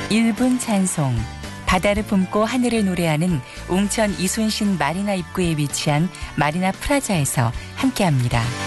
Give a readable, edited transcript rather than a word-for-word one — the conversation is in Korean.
1분 찬송. 바다를 품고 하늘을 노래하는 웅천 이순신 마리나 입구에 위치한 마리나 프라자에서 함께합니다.